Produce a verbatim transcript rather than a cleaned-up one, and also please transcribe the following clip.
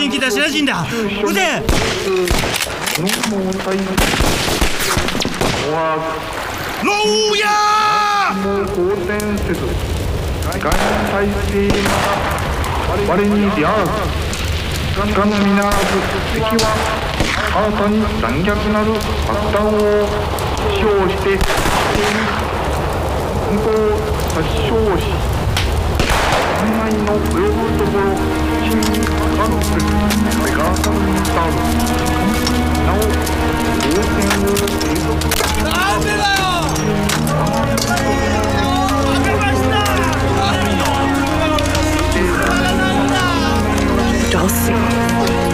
新規出しなしんだ。撃て。ローヤー。 好転せず、外体制また我に出会う。がのみならず敵は新たに残虐なる爆弾を使用して本当を殺傷し、案内の及ぶところ真にかかるべきメガサルに至る。なお応戦を継続。 なんでだよ。 找死！